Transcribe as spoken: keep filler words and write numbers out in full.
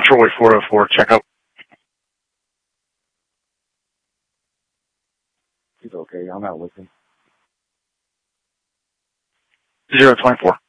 Troy four oh four, check out. It's okay. I'm not listening. zero twenty-four.